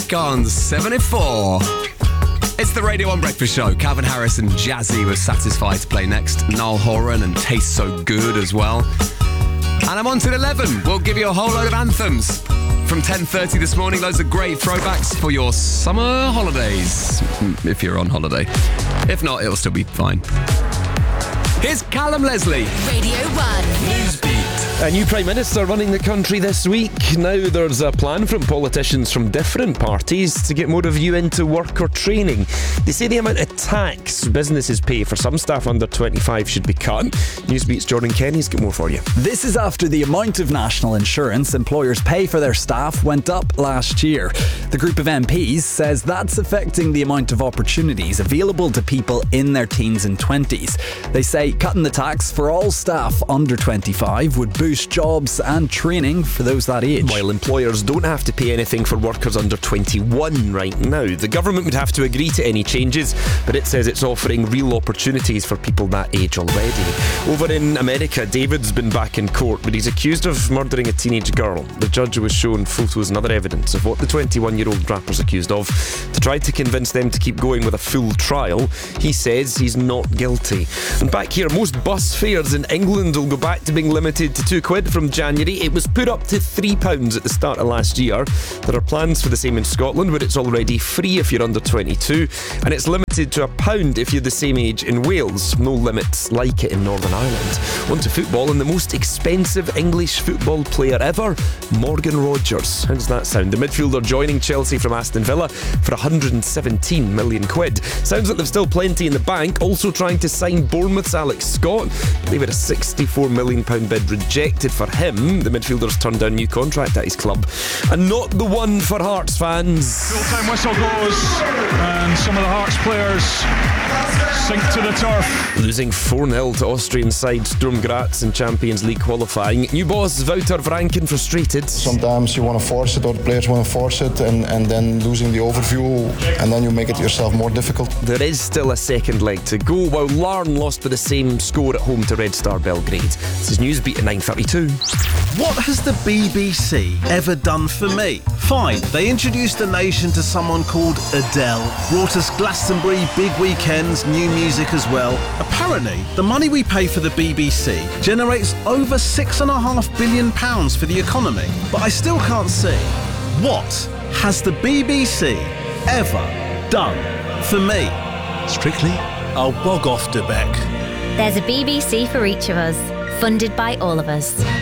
back on 74. It's the Radio 1 Breakfast Show. Calvin Harris and Jazzy were Satisfied to play next. Niall Horan and Taste So Good as well. And I'm on to 11. We'll give you a whole load of anthems. From 10:30 this morning, loads of great throwbacks for your summer holidays. If you're on holiday. If not, it'll still be fine. Here's Callum Leslie. Radio 1. Newsbeat. A new Prime Minister running the country this week. Now there's a plan from politicians from different parties to get more of you into work or training. They say the amount of tax businesses pay for some staff under 25 should be cut. Newsbeat's Jordan Kenny's got more for you. This is after the amount of national insurance employers pay for their staff went up last year. The group of MPs says that's affecting the amount of opportunities available to people in their teens and 20s. They say cutting the tax for all staff under 25 would boost jobs and training for those that age. While employers don't have to pay anything for workers under 21 right now, the government would have to agree to any changes, but it says it's offering real opportunities for people that age already. Over in America, David's been back in court, but he's accused of murdering a teenage girl. The judge was shown photos and other evidence of what the 21-year-old rapper's accused of. To try to convince them to keep going with a full trial, he says he's not guilty. And back here, most bus fares in England will go back to being limited to £2 from January. It was put up to £3 at the start of last year. There are plans for the same in Scotland, where it's already free if you're under 22, and it's limited to £1 if you're the same age in Wales. No limits like it in Northern Ireland. On to football, and the most expensive English football player ever, Morgan Rogers. How does that sound? The midfielder joining Chelsea from Aston Villa for £117 million. Sounds like they've still plenty in the bank. Also trying to sign Bournemouth's Alex Scott. They've had a £64 million bid rejected for him. The midfielder's turned down a new contract at his club. And not the one for Hearts fans. Full-time whistle goes, and some of the Hearts players sink to the turf. Losing 4-0 to Austrian side Sturm Graz in Champions League qualifying. New boss Wouter Vranken frustrated. Sometimes you want to force it, or the players want to force it, and then losing the overview, and then you make it yourself more difficult. There is still a second leg to go, while Larne lost with the same score at home to Red Star Belgrade. This is Newsbeat at 9:32. What has the BBC ever done for me? Fine, they introduced the nation to someone called Adele, brought us Glastonbury, big weekends, new music as well. Apparently, the money we pay for the BBC generates over £6.5 billion for the economy. But I still can't see, what has the BBC ever done for me? Strictly, I'll bog off to Beck. There's a BBC for each of us, funded by all of us.